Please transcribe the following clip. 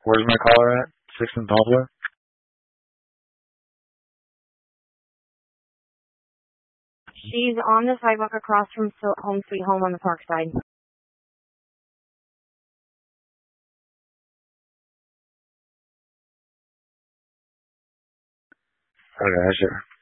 Where's my caller at? 6th and Poplar? She's on the sidewalk across from Home Sweet Home on the park side. Okay, sure.